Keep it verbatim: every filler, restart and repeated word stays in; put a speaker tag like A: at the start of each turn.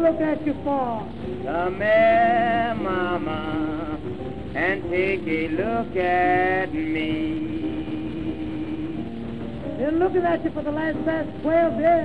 A: look at you for?
B: Come here, mama, and take a look at me.
A: Been looking at you for the last past twelve years.